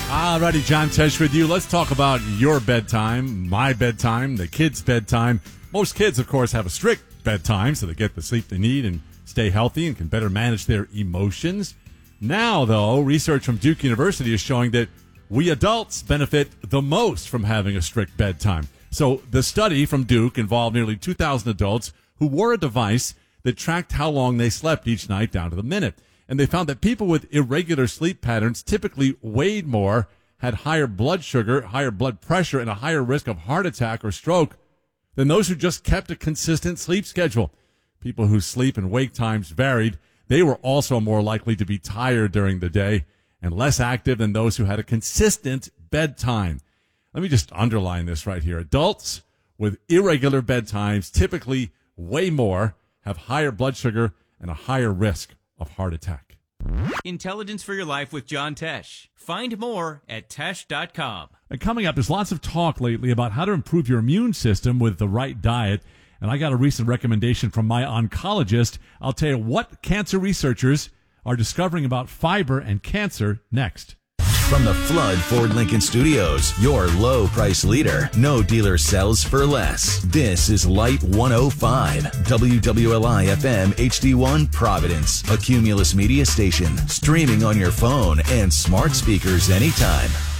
Alrighty, John Tesh with you. Let's talk about your bedtime, my bedtime, the kids' bedtime. Most kids, of course, have a strict bedtime, so they get the sleep they need and stay healthy and can better manage their emotions. Now, though, research from Duke University is showing that we adults benefit the most from having a strict bedtime. So the study from Duke involved nearly 2,000 adults who wore a device that tracked how long they slept each night down to the minute. And they found that people with irregular sleep patterns typically weighed more, had higher blood sugar, higher blood pressure, and a higher risk of heart attack or stroke than those who just kept a consistent sleep schedule. People whose sleep and wake times varied, they were also more likely to be tired during the day and less active than those who had a consistent bedtime. Let me just underline this right here. Adults with irregular bedtimes typically weigh more, have higher blood sugar, and a higher risk of heart attack. Intelligence for Your Life with John Tesh. Find more at tesh.com. And coming up, there's lots of talk lately about how to improve your immune system with the right diet. And I got a recent recommendation from my oncologist. I'll tell you what cancer researchers are discovering about fiber and cancer next. From the Flood Ford Lincoln Studios, your low price leader. No dealer sells for less. This is Light 105, WWLI FM HD1 Providence, a Cumulus media station, streaming on your phone and smart speakers anytime.